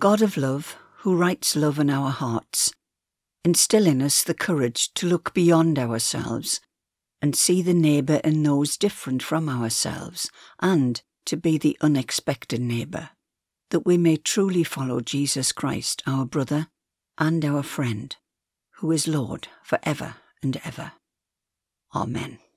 God of love, who writes love in our hearts, instill in us the courage to look beyond ourselves and see the neighbour in those different from ourselves, and to be the unexpected neighbour, that we may truly follow Jesus Christ, our brother and our friend, who is Lord for ever and ever. Amen.